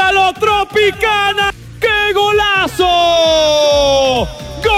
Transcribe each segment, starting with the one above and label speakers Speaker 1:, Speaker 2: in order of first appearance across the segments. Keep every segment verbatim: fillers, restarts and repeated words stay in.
Speaker 1: ¡Mándalo, Tropicana! ¡Qué golazo!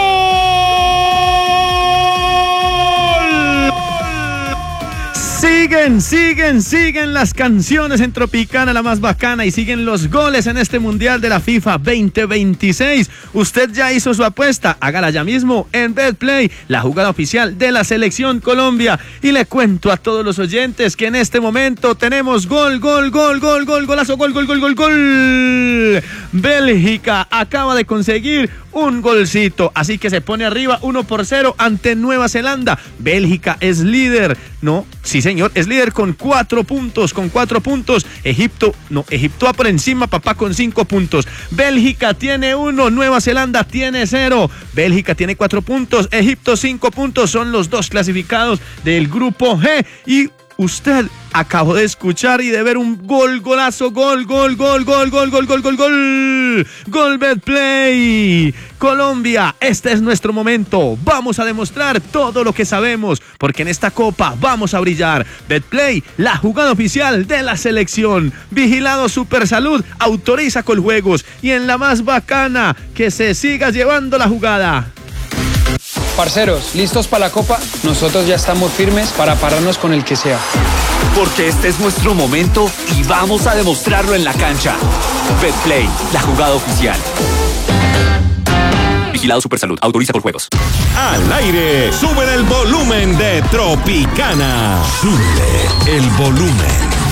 Speaker 1: Siguen, siguen, siguen las canciones en Tropicana, la más bacana, y siguen los goles en este Mundial de la FIFA veinte veintiséis. Usted ya hizo su apuesta, hágala ya mismo en BetPlay, la jugada oficial de la Selección Colombia. Y le cuento a todos los oyentes que en este momento tenemos gol, gol, gol, gol, gol, golazo, gol, gol, gol, gol, gol. Bélgica acaba de conseguir un golcito, así que se pone arriba uno por cero ante Nueva Zelanda. Bélgica es líder, no, sí señor, es líder con cuatro puntos, con cuatro puntos. Egipto, no, Egipto va por encima, papá, con cinco puntos. Bélgica tiene uno, Nueva Zelanda tiene cero. Bélgica tiene cuatro puntos, Egipto cinco puntos, son los dos clasificados del grupo G. Y usted acabó de escuchar y de ver un gol, golazo, gol, gol, gol, gol, gol, gol, gol, gol, gol, gol, BetPlay. Colombia, este es nuestro momento. Vamos a demostrar todo lo que sabemos, porque en esta copa vamos a brillar. BetPlay, la jugada oficial de la selección. Vigilado Supersalud, autoriza Coljuegos. Y en la más bacana, que se siga llevando la jugada.
Speaker 2: Parceros, ¿listos para la copa? Nosotros ya estamos firmes para pararnos con el que sea.
Speaker 3: Porque este es nuestro momento y vamos a demostrarlo en la cancha. BetPlay, la jugada oficial. Vigilado Supersalud, autoriza por juegos.
Speaker 4: Al aire, sube el volumen de Tropicana. Sube el volumen.